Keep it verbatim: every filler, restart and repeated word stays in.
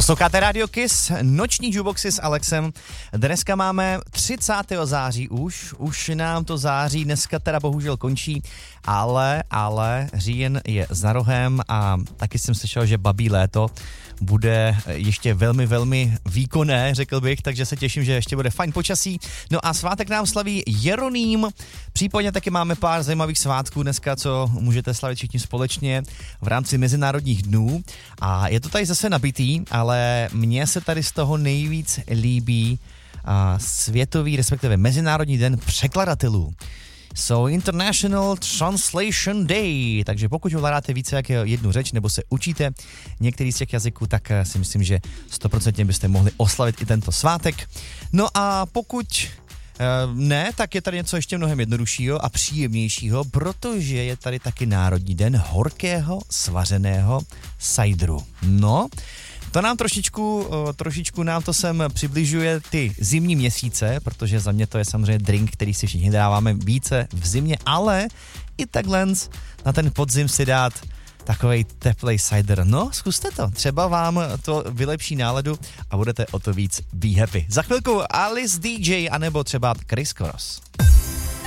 Posloucháte Radio Kiss, noční jukeboxy s Alexem. Dneska máme třicátého září už, už nám to září dneska teda bohužel končí, ale, ale říjen je za rohem a taky jsem slyšel, že babí léto bude ještě velmi, velmi výkonné, řekl bych, takže se těším, že ještě bude fajn počasí. No a svátek nám slaví Jeroným, případně taky máme pár zajímavých svátků dneska, co můžete slavit všichni společně v rámci Mezinárodních dnů a je to tady zase nabitý, ale mně se tady z toho nejvíc líbí a světový, respektive Mezinárodní den překladatelů. So International Translation Day, takže pokud ovládáte více jak jednu řeč nebo se učíte některý z těch jazyků, tak si myslím, že sto procent byste mohli oslavit i tento svátek. No a pokud ne, tak je tady něco ještě mnohem jednoduššího a příjemnějšího, protože je tady taky Národní den horkého svařeného sajdru. No, to nám trošičku, trošičku nám to sem přibližuje ty zimní měsíce, protože za mě to je samozřejmě drink, který si všichni dáváme více v zimě, ale i takhle na ten podzim si dát takovej teplej cider. No, zkuste to, třeba vám to vylepší náladu a budete o to víc be happy. Za chvilku Alice D J anebo třeba Chris Cross.